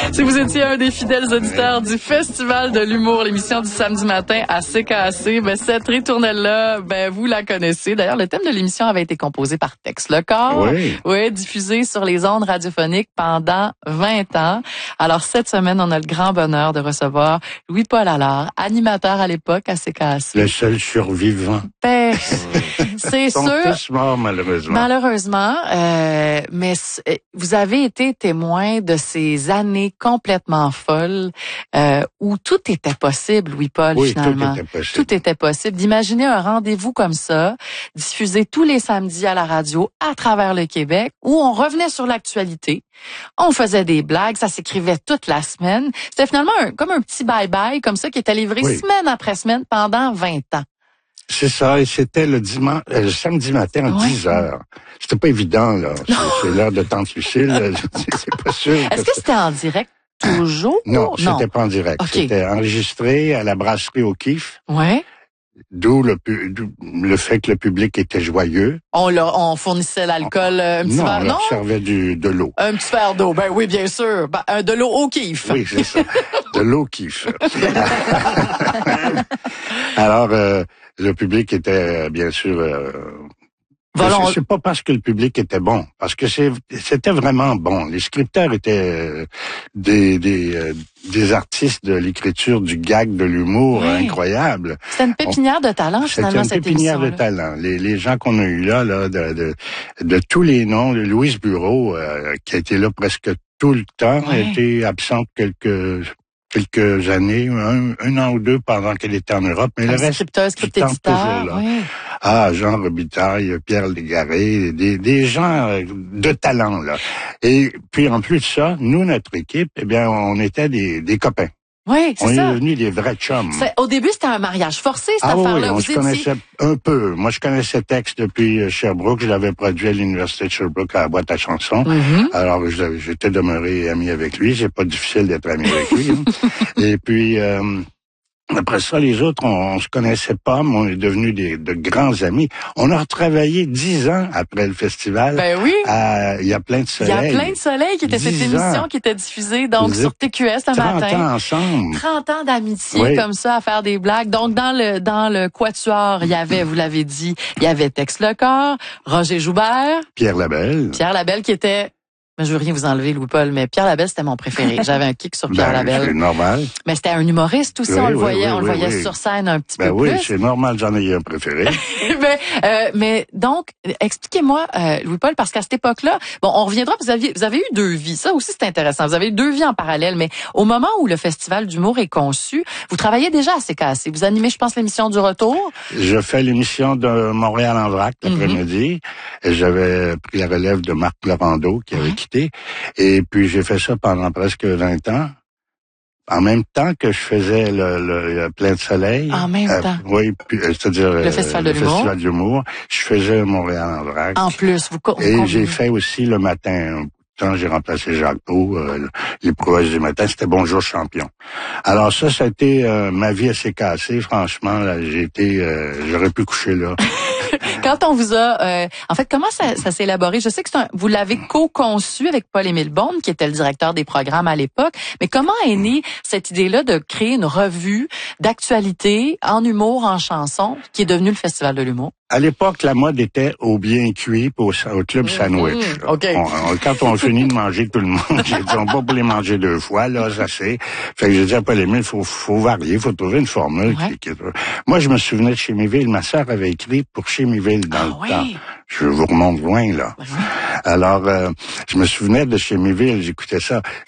Si vous étiez un des fidèles auditeurs du Festival de l'humour, l'émission du samedi matin à CKAC, cette ritournelle-là, vous la connaissez. D'ailleurs, le thème de l'émission avait été composé par Tex Lecor. Oui, diffusé sur les ondes radiophoniques pendant 20 ans. Alors, cette semaine, on a le grand bonheur de recevoir Louis-Paul Allard, animateur à l'époque à CKAC. Le seul survivant. C'est sûr. Ils sont tous morts, malheureusement. Malheureusement, mais vous avez été témoin de ces années complètement folles où tout était possible, Louis-Paul, finalement. Tout était possible. Tout était possible. D'imaginer un rendez-vous comme ça, diffusé tous les samedis à la radio à travers le Québec, où on revenait sur l'actualité, on faisait des blagues, ça s'écrivait toute la semaine. C'était finalement comme un petit bye-bye, comme ça, qui était livré semaine après semaine pendant 20 ans. C'est ça, et c'était le samedi matin à 10 heures. C'était pas évident, là. C'est l'heure de Tante Lucille. C'est pas sûr. Est-ce que c'était en direct toujours? Non, c'était pas en direct. Okay. C'était enregistré à la brasserie O'Keeffe. Ouais. D'où le fait que le public était joyeux. On fournissait l'alcool, un petit verre, non? On servait de l'eau. Un petit verre d'eau, oui, bien sûr. De l'eau O'Keeffe. Oui, c'est ça. De l'eau O'Keeffe. Alors, le public était, bien sûr... C'est pas parce que le public était bon, parce que c'était vraiment bon. Les scripteurs étaient des artistes de l'écriture, du gag, de l'humour incroyable. C'était une pépinière de talent, finalement, cette émission. C'était une pépinière de talent. Les gens qu'on a eu là, de tous les noms, de Louise Bureau, qui a été là presque tout le temps, a été absente quelques années, un an ou deux pendant qu'elle était en Europe, mais le reste du temps toujours là. Ah, Jean Robitaille, Pierre Légaré, des gens de talent, là. Et puis, en plus de ça, nous, notre équipe, on était des copains. Oui, c'est ça. On est devenus des vrais chums. Au début, c'était un mariage forcé, cette affaire-là. Oui, on se connaissait un peu. Moi, je connaissais Tex depuis Sherbrooke. Je l'avais produit à l'Université de Sherbrooke à la boîte à chansons. Alors, j'étais demeuré ami avec lui. C'est pas difficile d'être ami avec lui. Et puis... après ça, les autres, on se connaissait pas, mais on est devenus de grands amis. On a retravaillé 10 ans après le festival. Il y a plein de soleil. Il y a plein de soleil qui était cette émission qui était diffusée donc sur TQS le matin. 30 ans ensemble. 30 ans d'amitié comme ça à faire des blagues. Donc dans le quatuor, il y avait, vous l'avez dit, il y avait Tex Lecor, Roger Joubert, Pierre Labelle qui était... Je veux rien vous enlever, Louis-Paul, mais Pierre Labelle, c'était mon préféré. J'avais un kick sur Pierre Labelle. C'est normal. Mais c'était un humoriste aussi, on le voyait sur scène un petit peu plus. Oui, c'est normal, j'en ai un préféré. mais donc, expliquez-moi, Louis-Paul, parce qu'à cette époque-là, on reviendra, vous avez eu deux vies. Ça aussi, c'est intéressant. Vous avez eu deux vies en parallèle, mais au moment où le Festival d'humour est conçu, vous travaillez déjà à CKAC. Vous animez, je pense, l'émission du retour. Je fais l'émission de Montréal en vrac l'après-midi. J'avais pris la relève de Marc Laurando, qui avait quitté. Et puis, j'ai fait ça pendant presque 20 ans. En même temps que je faisais le Plein de soleil. En même temps? Oui, c'est-à-dire le Festival de l'humour. Je faisais Montréal en vrac. En plus, Et j'ai fait aussi le matin. Quand j'ai remplacé Jacques Pau, les prouesses du matin, c'était Bonjour Champion. Alors ça a été ma vie assez cassée, franchement. Là, j'aurais pu coucher là. Quand on vous a... en fait, comment ça s'est élaboré? Je sais que vous l'avez co-conçu avec Paul-Émile Beaune, qui était le directeur des programmes à l'époque. Mais comment est née cette idée-là de créer une revue d'actualité en humour, en chanson, qui est devenue le Festival de l'humour? À l'époque, la mode était au bien cuit au club sandwich. Quand on finit de manger tout le monde, j'ai dit, on va pas les manger deux fois, là, ça c'est. Fait que j'ai dit à Paul-Émile, faut varier, faut trouver une formule. Moi, je me souvenais de Chémiville. Ma sœur avait écrit pour Chémiville dans le temps. Je vous remonte loin, là. Alors, je me souvenais de Chémiville, j'écoutais ça.